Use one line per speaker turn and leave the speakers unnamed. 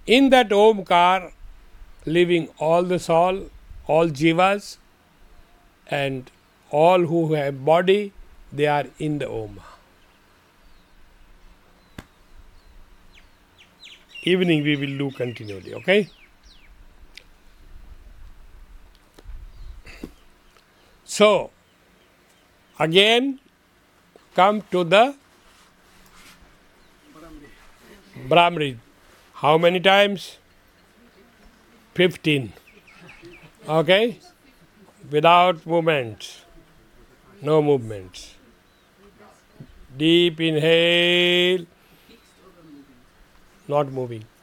In that Omkar, living all the soul, all jivas, and all who have body, they are in the Om. Evening we will do continually, okay? So, again come to the Brahmari. How many times? 15. Okay? Without movements. No movements. Deep inhale. Not moving.